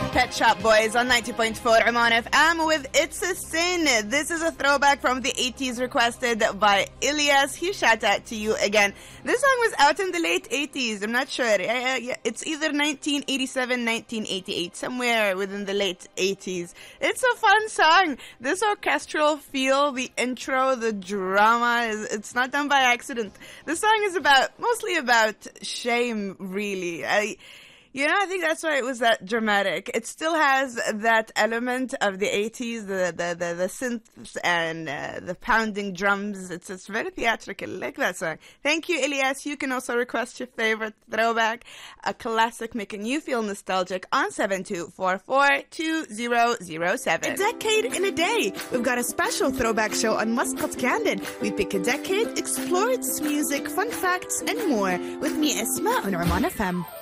Pet Shop Boys on 90.4 Oman FM with It's a Sin. This is a throwback from the 80s requested by Ilyas. He shout out to you again. This song was out in the late 80s. I'm not sure. It's either 1987, 1988, somewhere within the late 80s. It's a fun song. This orchestral feel, the intro, the drama, it's not done by accident. The song is mostly about shame, really. I think that's why it was that dramatic. It still has that element of the 80s, the synths and the pounding drums. It's very theatrical. I like that song. Thank you, Ilyas. You can also request your favorite throwback, a classic making you feel nostalgic on 7244-2007. A decade in a day. We've got a special throwback show on Muscat Candid. We pick a decade, explore its music, fun facts, and more with me, Esma, on Oman FM.